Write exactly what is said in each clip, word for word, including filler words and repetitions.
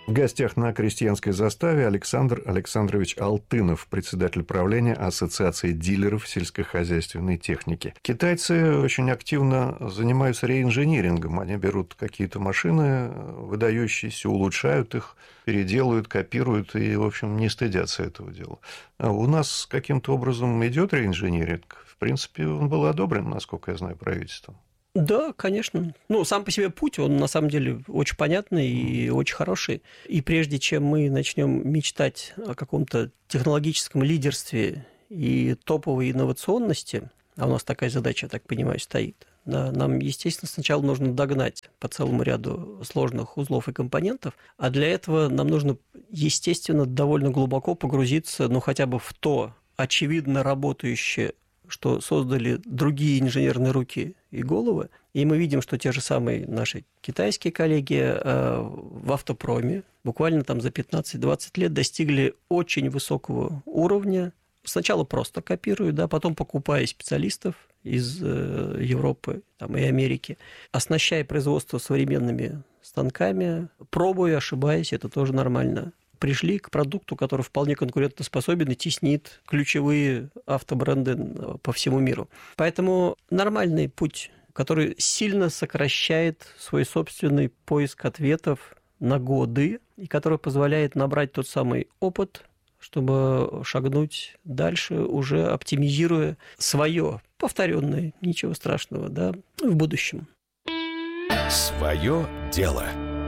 В гостях на крестьянской заставе Александр Александрович Алтынов, председатель правления Ассоциации дилеров сельскохозяйственной техники. Китайцы очень активно занимаются реинжинирингом. Они берут какие-то машины выдающиеся, улучшают их, переделывают, копируют и, в общем, не стыдятся этого дела. А у нас каким-то образом идет реинжиниринг. В принципе, он был одобрен, насколько я знаю, правительством. Да, конечно. Ну, сам по себе путь, он на самом деле очень понятный и очень хороший. И прежде чем мы начнем мечтать о каком-то технологическом лидерстве и топовой инновационности, а у нас такая задача, я так понимаю, стоит, да, нам, естественно, сначала нужно догнать по целому ряду сложных узлов и компонентов, а для этого нам нужно, естественно, довольно глубоко погрузиться, ну, хотя бы в то очевидно работающее, что создали другие инженерные руки и головы, и мы видим, что те же самые наши китайские коллеги в автопроме буквально там за пятнадцать-двадцать лет достигли очень высокого уровня. Сначала просто копируя, да, потом покупая специалистов из Европы там, и Америки, оснащая производство современными станками, пробуя, ошибаясь, это тоже нормально. Пришли к продукту, который вполне конкурентоспособен и теснит ключевые автобренды по всему миру. Поэтому нормальный путь, который сильно сокращает свой собственный поиск ответов на годы и который позволяет набрать тот самый опыт, чтобы шагнуть дальше, уже оптимизируя свое, повторенное, ничего страшного, да, в будущем. Свое дело.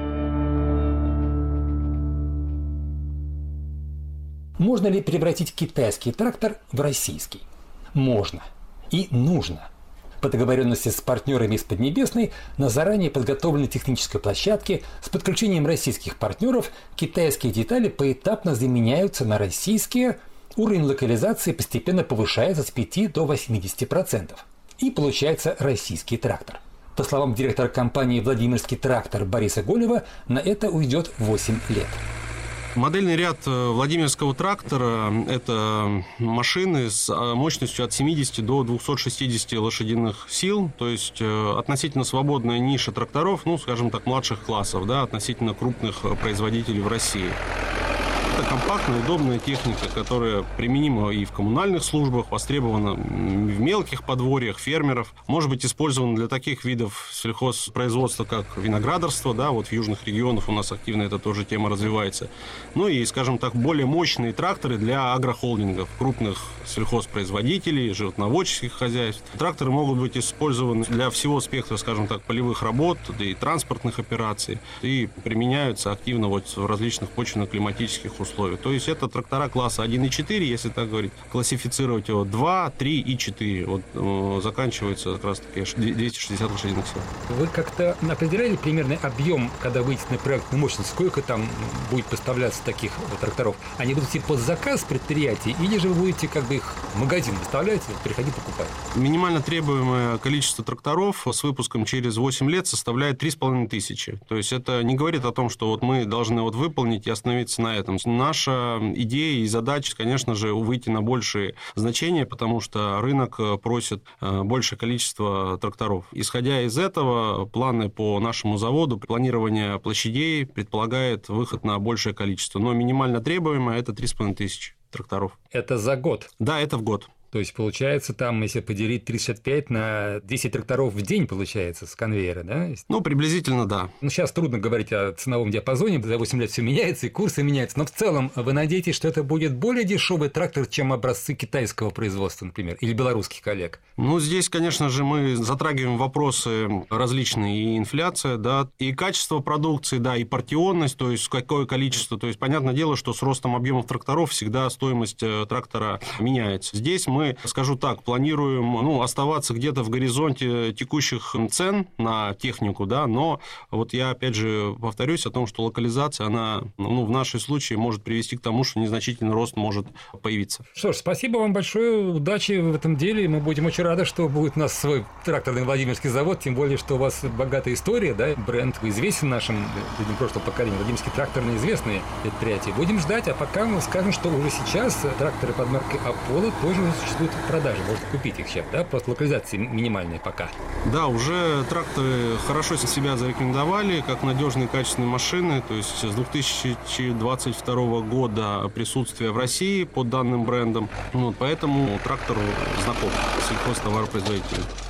Можно ли превратить китайский трактор в российский? Можно. И нужно. По договоренности с партнерами из Поднебесной на заранее подготовленной технической площадке с подключением российских партнеров китайские детали поэтапно заменяются на российские, уровень локализации постепенно повышается с пяти до восьмидесяти процентов. И получается российский трактор. По словам директора компании «Владимирский трактор» Бориса Голева, на это уйдет восемь лет. Модельный ряд Владимирского трактора – это машины с мощностью от семидесяти до двухсот шестидесяти лошадиных сил, то есть относительно свободная ниша тракторов, ну, скажем так, младших классов, да, относительно крупных производителей в России. Это компактная, удобная техника, которая применима и в коммунальных службах, востребована в мелких подворьях фермеров, может быть использована для таких видов сельхозпроизводства, как виноградарство, да, вот в южных регионах у нас активно эта тоже тема развивается. Ну и, скажем так, более мощные тракторы для агрохолдингов, крупных сельхозпроизводителей, животноводческих хозяйств. Тракторы могут быть использованы для всего спектра, скажем так, полевых работ и транспортных операций, и применяются активно вот в различных почвенно-климатических условиях. То есть это трактора класса один и четыре, если так говорить, классифицировать его два, три и четыре. Вот э, заканчивается как раз таки двести шестьдесят лошадиных сил. Вы как-то определяли примерный объем, когда выйдете на проектную мощность, сколько там будет поставляться таких вот тракторов? Они будут идти под заказ предприятий, или же вы будете как бы их в магазин доставлять, приходи покупать? Минимально требуемое количество тракторов с выпуском через восемь лет составляет три с половиной тысячи. То есть это не говорит о том, что вот мы должны вот выполнить и остановиться на этом. Наша идея и задача, конечно же, выйти на большие значения, потому что рынок просит большее количество тракторов. Исходя из этого, планы по нашему заводу, планирование площадей предполагает выход на большее количество. Но минимально требуемое – это три с половиной тысячи тракторов. Это за год? Да, это в год. То есть, получается, там, если поделить триста шестьдесят пять на десять тракторов в день, получается, с конвейера, да? Ну, приблизительно, да. Ну, сейчас трудно говорить о ценовом диапазоне, за восемь лет все меняется, и курсы меняются, но в целом вы надеетесь, что это будет более дешевый трактор, чем образцы китайского производства, например, или белорусских коллег? Ну, здесь, конечно же, мы затрагиваем вопросы различные, и инфляция, да, и качество продукции, да, и партионность, то есть какое количество, то есть, понятное дело, что с ростом объемов тракторов всегда стоимость трактора меняется. Здесь мы Мы, скажу так, планируем ну, оставаться где-то в горизонте текущих цен на технику, да, но вот я опять же повторюсь о том, что локализация, она ну, в нашем случае может привести к тому, что незначительный рост может появиться. Что ж, спасибо вам большое, удачи в этом деле, мы будем очень рады, что будет у нас свой тракторный Владимирский завод, тем более, что у вас богатая история, да, бренд известен нашим людям прошлого поколения, Владимирский тракторный известное предприятие. Будем ждать, а пока мы скажем, что уже сейчас тракторы под маркой Apollo тоже существуют в продаже, можно купить их сейчас, да? Просто локализация минимальная пока. Да, уже тракторы хорошо себя зарекомендовали как надежные качественные машины. То есть с две тысячи двадцать второго года присутствие в России под данным брендом. Вот, поэтому трактор знаком сельхозтоваропроизводителю.